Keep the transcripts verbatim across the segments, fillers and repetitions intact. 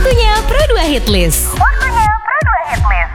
Waktunya Pro dua Hitlist. Waktunya Pro dua Hitlist.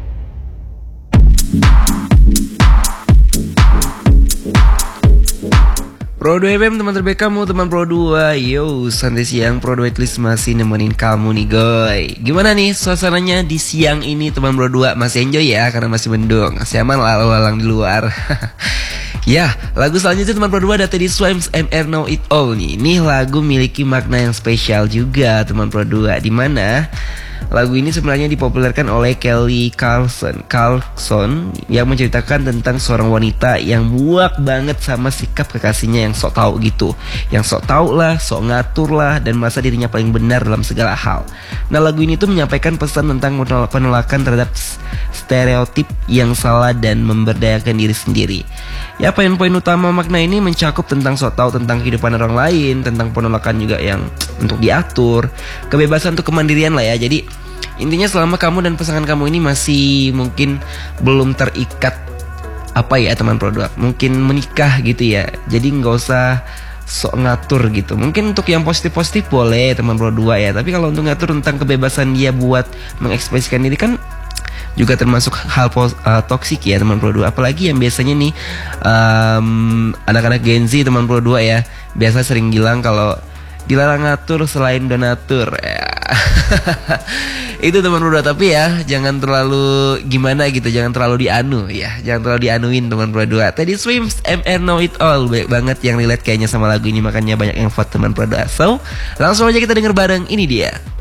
Pro dua F M, teman terbaik kamu, teman Pro dua. Yo, santai siang Pro dua Hitlist masih nemenin kamu nih goy. Gimana nih suasananya di siang ini teman Pro dua? Masih enjoy ya karena masih mendung. Masih aman lalu-lalang di luar. Ya, lagu selanjutnya teman Pro dua ada tadi Swims M R Know It All nih. Ini lagu memiliki makna yang spesial juga teman Pro dua, di mana lagu ini sebenarnya dipopulerkan oleh Kelly Clarkson Clarkson yang menceritakan tentang seorang wanita yang muak banget sama sikap kekasihnya yang sok tahu gitu, yang sok tahu lah, sok ngatur lah, dan merasa dirinya paling benar dalam segala hal. Nah, lagu ini tuh menyampaikan pesan tentang penolakan terhadap stereotip yang salah dan memberdayakan diri sendiri. Ya, poin-poin utama makna ini mencakup tentang sok tahu tentang kehidupan orang lain, tentang penolakan juga yang untuk diatur, kebebasan untuk kemandirian lah ya. Jadi intinya selama kamu dan pasangan kamu ini masih mungkin belum terikat apa ya teman Pro dua, mungkin menikah gitu ya, jadi nggak usah sok ngatur gitu. Mungkin untuk yang positif-positif boleh teman Pro dua ya, tapi kalau untuk ngatur tentang kebebasan dia buat mengekspresikan diri kan juga termasuk hal pos, uh, toksik ya teman Pro dua. Apalagi yang biasanya nih um, anak-anak Gen Z teman Pro dua ya, biasa sering bilang kalau dilarang ngatur selain donatur ya. Itu teman Pro dua, tapi ya jangan terlalu gimana gitu, jangan terlalu dianu ya, jangan terlalu dianuin teman Pro dua. Tadi Swims M R Know It All, baik banget yang relate kayaknya sama lagu ini, makanya banyak yang vote teman Pro dua. So langsung aja kita denger bareng, ini dia.